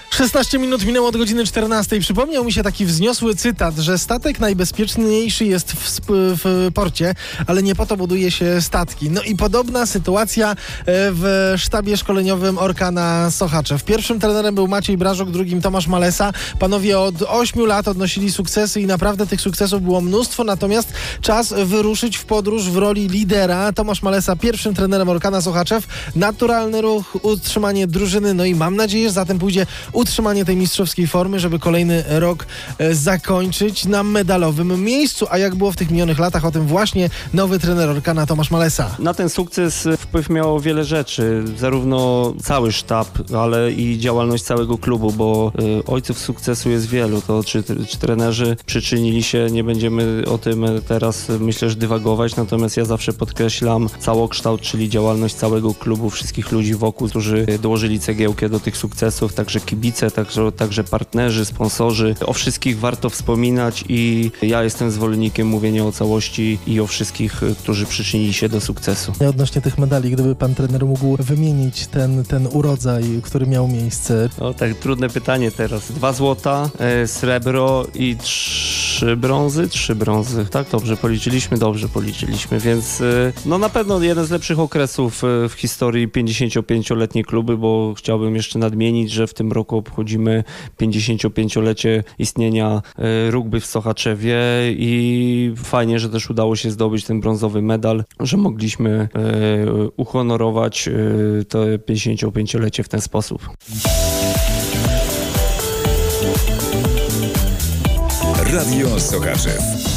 16 minut minęło od godziny 14. Przypomniał mi się taki wzniosły cytat, że statek najbezpieczniejszy jest w porcie, ale nie po to buduje się statki. No i podobna sytuacja w sztabie szkoleniowym Orkana Sochaczew. Pierwszym trenerem był Maciej Brażok, drugim Tomasz Malesa. Panowie od 8 lat odnosili sukcesy i naprawdę tych sukcesów było mnóstwo, natomiast czas wyruszyć w podróż w roli lidera. Tomasz Malesa pierwszym trenerem Orkana Sochaczew. Naturalny ruch, utrzymanie drużyny, no i mam nadzieję, że zatem pójdzie utrzymanie tej mistrzowskiej formy, żeby kolejny rok zakończyć na medalowym miejscu. A jak było w tych minionych latach, o tym właśnie nowy trener Orkana Tomasz Malesa. Na ten sukces wpływ miało wiele rzeczy. Zarówno cały sztab, ale i działalność całego klubu, bo ojców sukcesu jest wielu. To czy trenerzy przyczynili się, nie będziemy o tym teraz, myślę, że dywagować, natomiast ja zawsze podkreślam całokształt, czyli działalność całego klubu, wszystkich ludzi wokół, którzy dołożyli cegiełkę do tych sukcesów, także kibice, także partnerzy, sponsorzy. O wszystkich warto wspominać i ja jestem zwolennikiem mówienia o całości i o wszystkich, którzy przyczynili się do sukcesu. Odnośnie tych medali, gdyby pan trener mógł wymienić ten urodzaj, który miał miejsce. O, tak trudne pytanie teraz. 2 złota, srebro i 3 brązy. 3 brązy. Tak, dobrze policzyliśmy, więc no na pewno jeden z lepszych okresów w historii 55-letniej kluby, bo chciałbym jeszcze nadmienić, że w tym roku obchodzimy 55-lecie istnienia rugby w Sochaczewie i fajnie, że też udało się zdobyć ten brązowy medal, że mogliśmy uhonorować to 55-lecie w ten sposób. Radio Sochaczew.